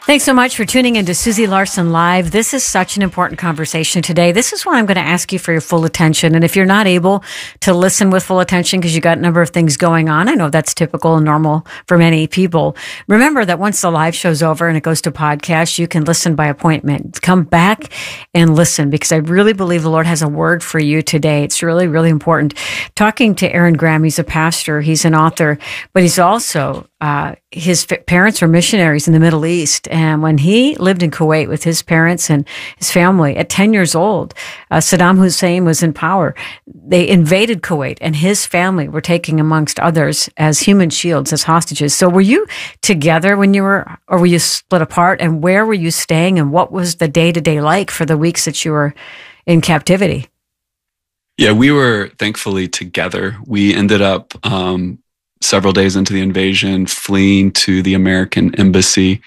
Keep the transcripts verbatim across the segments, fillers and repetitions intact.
Thanks so much for tuning into Susie Larson Live. This is such an important conversation today. This is why I'm going to ask you for your full attention. And if you're not able to listen with full attention because you got a number of things going on, I know that's typical and normal for many people. Remember that once the live show's over and it goes to podcast, you can listen by appointment. Come back and listen because I really believe the Lord has a word for you today. It's really, really important. Talking to Aaron Graham, he's a pastor, he's an author, but he's also Uh, his f- parents were missionaries in the Middle East. And when he lived in Kuwait with his parents and his family at ten years old, uh, Saddam Hussein was in power. They invaded Kuwait and his family were taken amongst others as human shields, as hostages. So were you together when you were, or were you split apart? And where were you staying? And what was the day to day like for the weeks that you were in captivity? Yeah, we were thankfully together. We ended up, um, several days into the invasion, fleeing to the American embassy.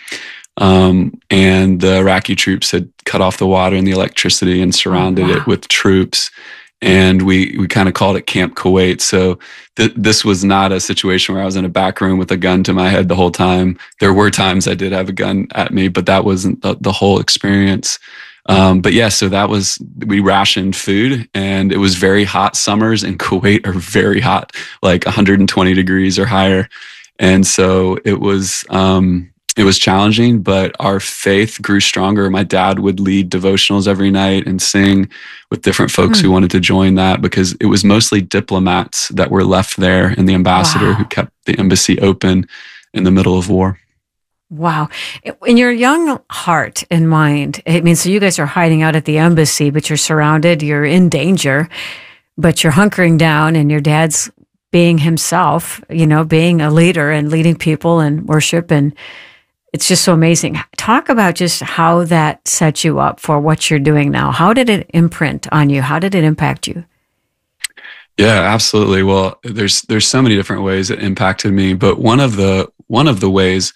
Um, and the Iraqi troops had cut off the water and the electricity and surrounded oh, wow. it with troops. And we, we kind of called it Camp Kuwait. So th- this was not a situation where I was in a back room with a gun to my head the whole time. There were times I did have a gun at me, but that wasn't the, the whole experience. Um, but yeah, so that was, we rationed food, and it was very hot. Summers in Kuwait are very hot, like one hundred twenty degrees or higher. And so it was, um, it was challenging, but our faith grew stronger. My dad would lead devotionals every night and sing with different folks mm. who wanted to join that, because it was mostly diplomats that were left there and the ambassador wow. who kept the embassy open in the middle of war. Wow. In your young heart and mind, I mean, so you guys are hiding out at the embassy, but you're surrounded, you're in danger, but you're hunkering down, and your dad's being himself, you know, being a leader and leading people in worship. And it's just so amazing. Talk about just how that set you up for what you're doing now. How did it imprint on you? How did it impact you? Yeah, absolutely. Well, there's there's so many different ways it impacted me, but one of the one of the ways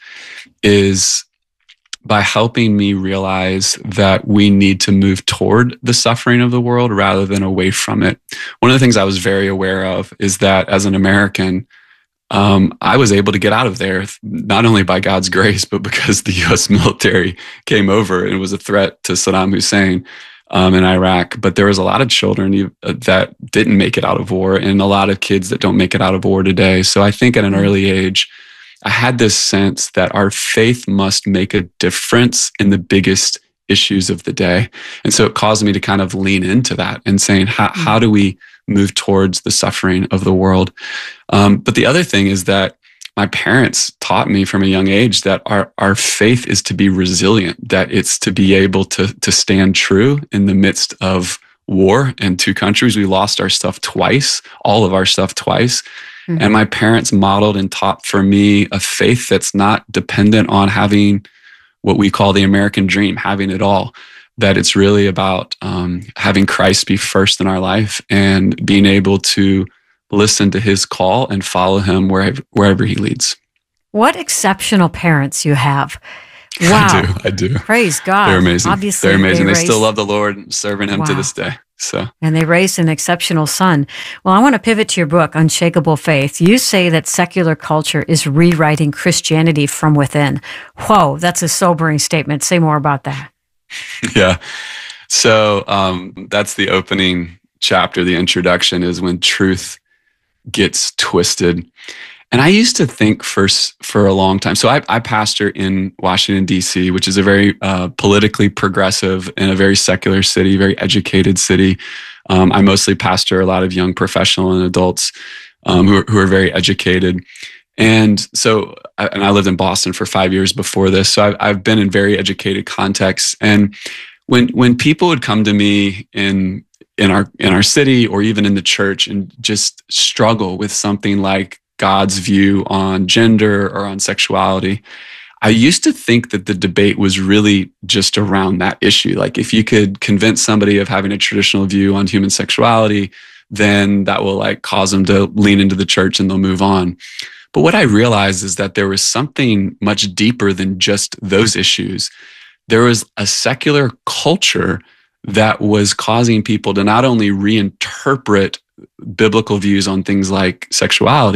is by helping me realize that we need to move toward the suffering of the world rather than away from it. One of the things I was very aware of is that as an American, um, I was able to get out of there, not only by God's grace, but because the U S military came over and was a threat to Saddam Hussein um, in Iraq. But there was a lot of children that didn't make it out of war, and a lot of kids that don't make it out of war today. So I think at an early age, I had this sense that our faith must make a difference in the biggest issues of the day. And so it caused me to kind of lean into that and saying, how, mm-hmm. how do we move towards the suffering of the world? Um, but the other thing is that my parents taught me from a young age that our, our faith is to be resilient, that it's to be able to, to stand true in the midst of war in two countries. We lost our stuff twice, all of our stuff twice. Mm-hmm. And my parents modeled and taught for me a faith that's not dependent on having what we call the American dream, having it all, that it's really about um, having Christ be first in our life and being able to listen to his call and follow him wherever, wherever he leads. What exceptional parents you have. Wow. I do. I do. Praise God. They're amazing. Obviously, They're amazing. They, they raised, still love the Lord, serving him wow. to this day. So, and they raised an exceptional son. Well, I want to pivot to your book, Unshakable Faith. You say that secular culture is rewriting Christianity from within. Whoa, that's a sobering statement. Say more about that. Yeah. So um, that's the opening chapter. The introduction is when truth gets twisted. And I used to think for for a long time. So I, I pastor in Washington, D C, which is a very uh, politically progressive and a very secular city, very educated city. Um, I mostly pastor a lot of young professional and adults um, who, are, who are very educated. And so, and I lived in Boston for five years before this. So I've, I've been in very educated contexts. And when when people would come to me in in our in our city or even in the church and just struggle with something like God's view on gender or on sexuality, I used to think that the debate was really just around that issue. Like if you could convince somebody of having a traditional view on human sexuality, then that will like cause them to lean into the church and they'll move on. But what I realized is that there was something much deeper than just those issues. There was a secular culture that was causing people to not only reinterpret biblical views on things like sexuality,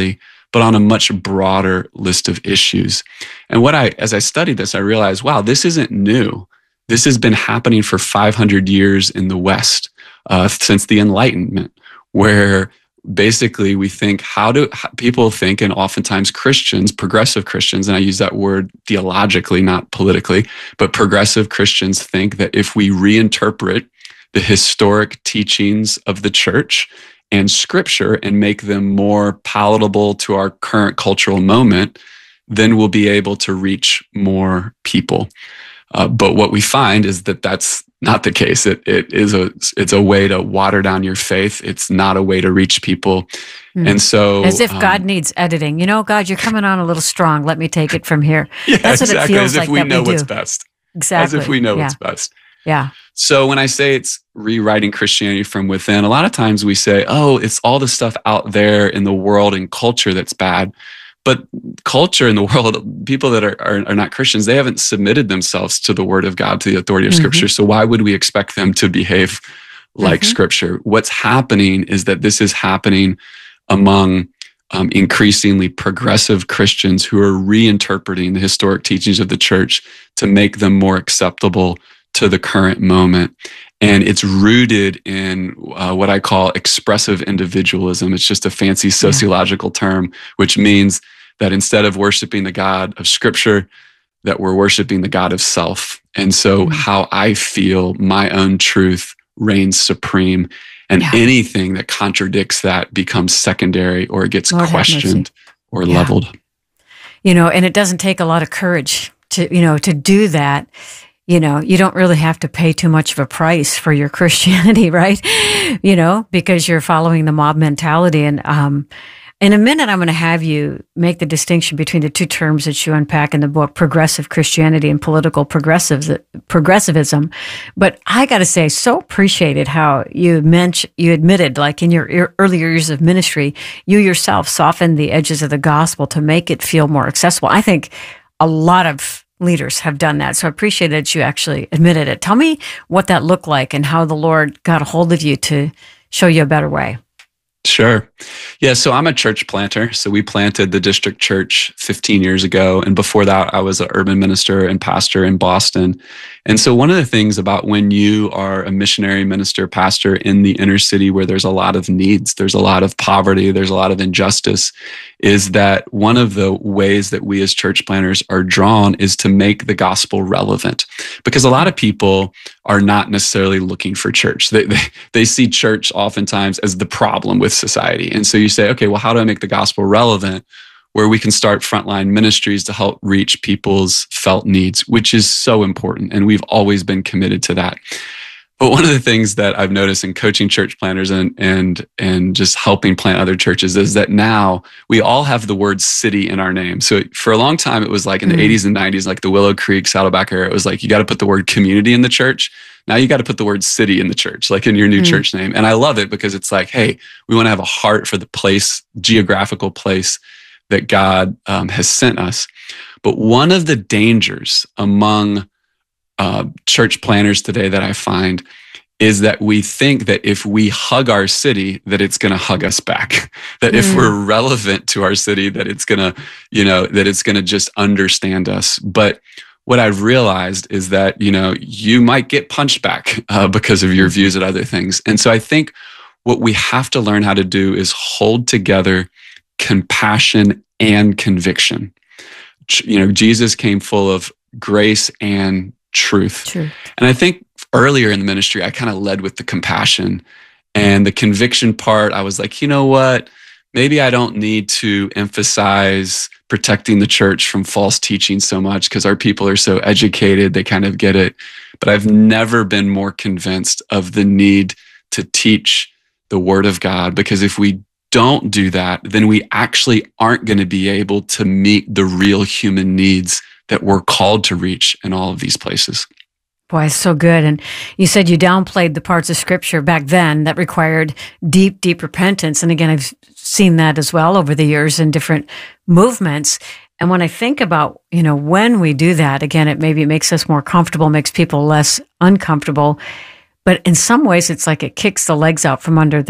but on a much broader list of issues. And what I, as I studied this, I realized, wow, this isn't new. This has been happening for five hundred years in the West, uh, since the Enlightenment, where basically we think, how do how, people think, and oftentimes Christians, progressive Christians, and I use that word theologically, not politically, but progressive Christians think that if we reinterpret the historic teachings of the church and scripture and make them more palatable to our current cultural moment, then we'll be able to reach more people. Uh, but what we find is that that's not the case. It it is a it's a way to water down your faith. It's not a way to reach people. Mm. And so, as if um, God needs editing. You know, God, you're coming on a little strong. Let me take it from here. Yeah, that's what exactly. it feels as if like we that know we what's do. best. Exactly. As if we know yeah. what's best. Yeah. So when I say it's rewriting Christianity from within, a lot of times we say, oh, it's all the stuff out there in the world and culture that's bad. But culture in the world, people that are, are, are not Christians, they haven't submitted themselves to the word of God, to the authority of mm-hmm. scripture. So why would we expect them to behave like mm-hmm. scripture? What's happening is that this is happening among um, increasingly progressive Christians who are reinterpreting the historic teachings of the church to make them more acceptable to the current moment. And it's rooted in uh, what I call expressive individualism. It's just a fancy sociological yeah. term, which means that instead of worshiping the God of scripture, that we're worshiping the God of self. And so mm-hmm. how I feel, my own truth reigns supreme. And yeah. anything that contradicts that becomes secondary, or it gets Lord questioned or yeah. leveled. You know, and it doesn't take a lot of courage to, you know, to do that. You know, you don't really have to pay too much of a price for your Christianity, right? You know, because you're following the mob mentality. And um, in a minute, I'm going to have you make the distinction between the two terms that you unpack in the book, progressive Christianity and political progressives, progressivism. But I got to say, so appreciated how you mentioned, you admitted, like in your earlier years of ministry, you yourself softened the edges of the gospel to make it feel more accessible. I think a lot of leaders have done that. So I appreciate that you actually admitted it. Tell me what that looked like and how the Lord got a hold of you to show you a better way. Sure. Yeah. So I'm a church planter. So we planted the district church fifteen years ago. And before that, I was an urban minister and pastor in Boston. And so one of the things about when you are a missionary minister, pastor in the inner city where there's a lot of needs, there's a lot of poverty, there's a lot of injustice, is that one of the ways that we as church planters are drawn is to make the gospel relevant. Because a lot of people are not necessarily looking for church. They, they, they see church oftentimes as the problem with society. And so you say, okay, well, how do I make the gospel relevant? Where we can start frontline ministries to help reach people's felt needs, which is so important. And we've always been committed to that. But one of the things that I've noticed in coaching church planters and and and just helping plant other churches is that now we all have the word city in our name. So for a long time, it was like in the mm. eighties and nineties, like the Willow Creek, Saddleback area, it was like, you got to put the word community in the church. Now you got to put the word city in the church, like in your new mm. church name. And I love it because it's like, hey, we want to have a heart for the place, geographical place that God um, has sent us. But one of the dangers among uh, church planners today that I find is that we think that if we hug our city, that it's going to hug us back. That mm. if we're relevant to our city, that it's going to, you know, that it's going to just understand us. But what I've realized is that, you know, you might get punched back uh, because of your views at other things. And so I think what we have to learn how to do is hold together compassion and conviction. You know, Jesus came full of grace and truth. True. And I think earlier in the ministry, I kind of led with the compassion, and the conviction part, I was like, you know what? Maybe I don't need to emphasize protecting the church from false teaching so much because our people are so educated, they kind of get it. But I've never been more convinced of the need to teach the word of God, because if we don't do that, then we actually aren't going to be able to meet the real human needs that we're called to reach in all of these places. Boy, it's so good. And you said you downplayed the parts of scripture back then that required deep, deep repentance. And again, I've seen that as well over the years in different movements. And when I think about, you know, when we do that, again, it maybe makes us more comfortable, makes people less uncomfortable. But in some ways, it's like it kicks the legs out from under the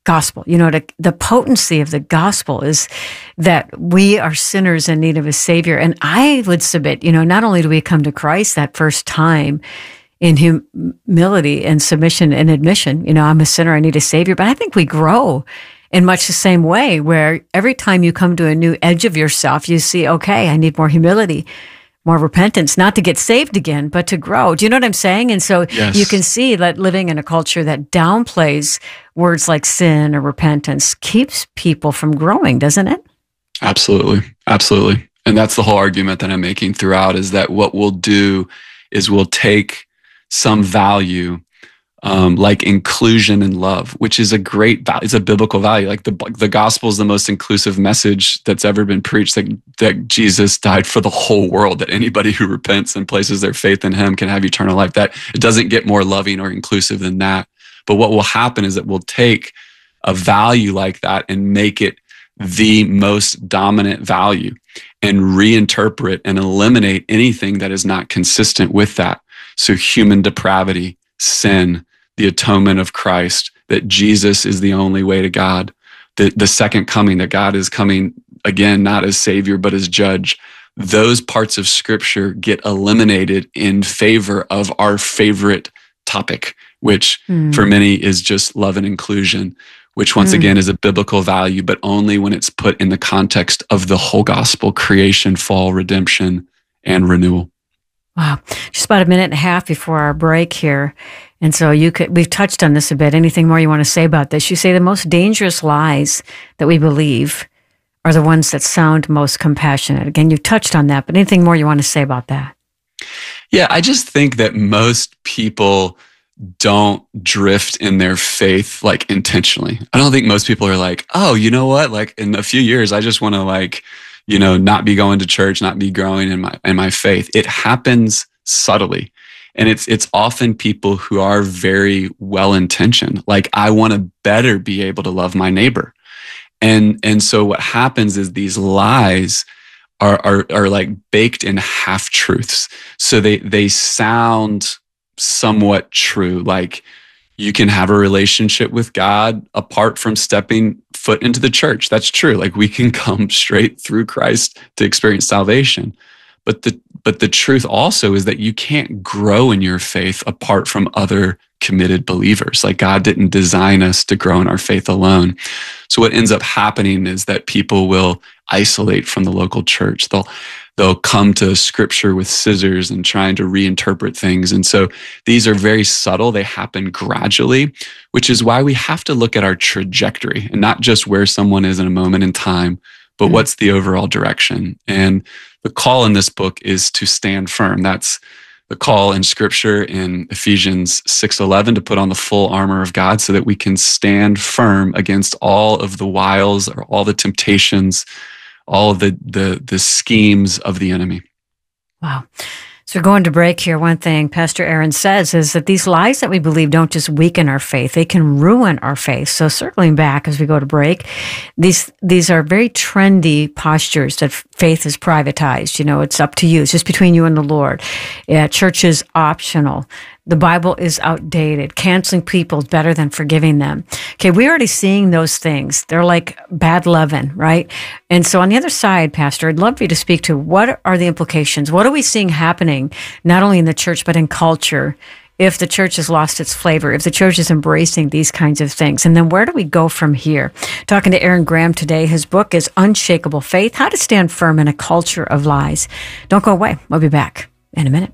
gospel. You know, the, the potency of the gospel is that we are sinners in need of a Savior. And I would submit, you know, not only do we come to Christ that first time in humility and submission and admission, you know, I'm a sinner, I need a Savior, but I think we grow in much the same way, where every time you come to a new edge of yourself, you see, okay, I need more humility, more repentance, not to get saved again, but to grow. Do you know what I'm saying? And so yes. You can see that living in a culture that downplays words like sin or repentance keeps people from growing, doesn't it? Absolutely. Absolutely. And that's the whole argument that I'm making throughout, is that what we'll do is we'll take some value Um, like inclusion and love, which is a great value. It's a biblical value. Like the the gospel is the most inclusive message that's ever been preached, that, that Jesus died for the whole world, that anybody who repents and places their faith in him can have eternal life. That it doesn't get more loving or inclusive than that. But what will happen is that we'll take a value like that and make it the most dominant value and reinterpret and eliminate anything that is not consistent with that. So human depravity, sin, the atonement of Christ, that Jesus is the only way to God, the, the second coming, that God is coming again, not as Savior, but as Judge. Those parts of Scripture get eliminated in favor of our favorite topic, which mm. for many is just love and inclusion, which once mm. again is a biblical value, but only when it's put in the context of the whole gospel: creation, fall, redemption, and renewal. Wow. Just about a minute and a half before our break here. And so you could, we've touched on this a bit. Anything more you want to say about this? You say the most dangerous lies that we believe are the ones that sound most compassionate. Again, you've touched on that, but anything more you want to say about that? Yeah, I just think that most people don't drift in their faith like intentionally. I don't think most people are like, oh, you know what? Like in a few years, I just want to like, you know, not be going to church, not be growing in my in my faith. It happens subtly. And it's it's often people who are very well-intentioned. Like, I want to better be able to love my neighbor. And and so what happens is these lies are are, are like baked in half-truths. So they they sound somewhat true. Like, you can have a relationship with God apart from stepping foot into the church. That's true. Like, we can come straight through Christ to experience salvation. But the but the truth also is that you can't grow in your faith apart from other committed believers. Like, God didn't design us to grow in our faith alone. So what ends up happening is that people will isolate from the local church. They'll they'll come to Scripture with scissors and trying to reinterpret things. And so these are very subtle. They happen gradually, which is why we have to look at our trajectory and not just where someone is in a moment in time, but mm-hmm. what's the overall direction. And the call in this book is to stand firm. That's the call in Scripture in Ephesians six eleven, to put on the full armor of God so that we can stand firm against all of the wiles or all the temptations, all of the the, the schemes of the enemy. Wow. So we're going to break here. One thing Pastor Aaron says is that these lies that we believe don't just weaken our faith, they can ruin our faith. So circling back as we go to break, these these are very trendy postures that faith is privatized. You know, it's up to you. It's just between you and the Lord. Yeah, church is optional. The Bible is outdated. Canceling people is better than forgiving them. Okay, we're already seeing those things. They're like bad leaven, right? And so on the other side, Pastor, I'd love for you to speak to what are the implications? What are we seeing happening, not only in the church, but in culture, if the church has lost its flavor, if the church is embracing these kinds of things? And then where do we go from here? Talking to Aaron Graham today. His book is Unshakable Faith, How to Stand Firm in a Culture of Lies. Don't go away. We'll be back in a minute.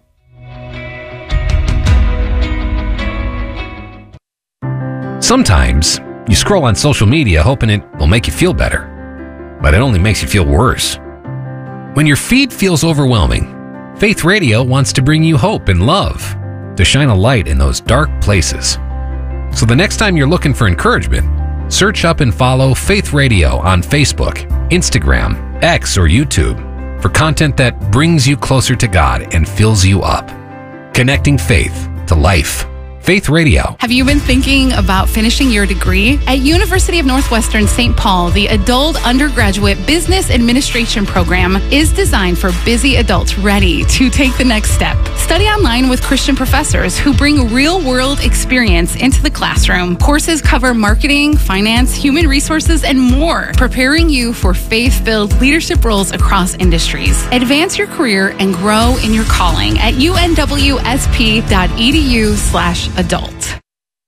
Sometimes you scroll on social media hoping it will make you feel better, but it only makes you feel worse. When your feed feels overwhelming, Faith Radio wants to bring you hope and love, to shine a light in those dark places. So the next time you're looking for encouragement, search up and follow Faith Radio on Facebook, Instagram, X, or YouTube for content that brings you closer to God and fills you up. Connecting faith to life. Faith Radio. Have you been thinking about finishing your degree? At University of Northwestern Saint Paul, the Adult Undergraduate Business Administration program is designed for busy adults ready to take the next step. Study online with Christian professors who bring real-world experience into the classroom. Courses cover marketing, finance, human resources, and more, preparing you for faith-filled leadership roles across industries. Advance your career and grow in your calling at U N W S P dot E D U slash adult.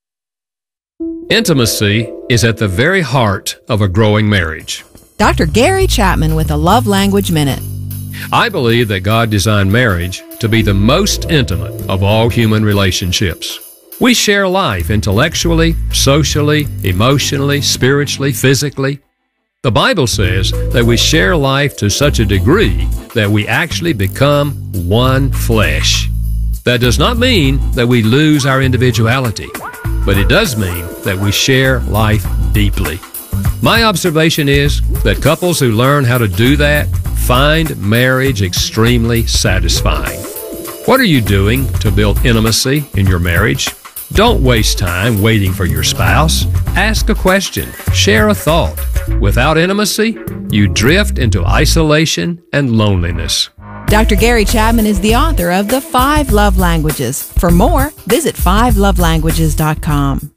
Intimacy is at the very heart of a growing marriage. Doctor Gary Chapman with a Love Language Minute. I believe that God designed marriage to be the most intimate of all human relationships. We share life intellectually, socially, emotionally, spiritually, physically. The Bible says that we share life to such a degree that we actually become one flesh. That does not mean that we lose our individuality, but it does mean that we share life deeply. My observation is that couples who learn how to do that find marriage extremely satisfying. What are you doing to build intimacy in your marriage? Don't waste time waiting for your spouse. Ask a question. Share a thought. Without intimacy, you drift into isolation and loneliness. Doctor Gary Chapman is the author of The Five Love Languages. For more, visit five love languages dot com.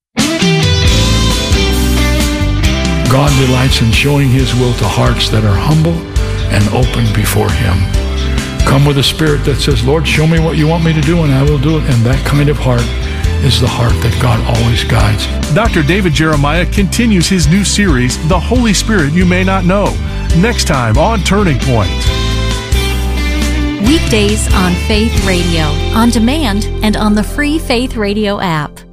God delights in showing His will to hearts that are humble and open before Him. Come with a spirit that says, Lord, show me what you want me to do and I will do it. And that kind of heart is the heart that God always guides. Doctor David Jeremiah continues his new series, The Holy Spirit You May Not Know, next time on Turning Point. Weekdays on Faith Radio, on demand and on the free Faith Radio app.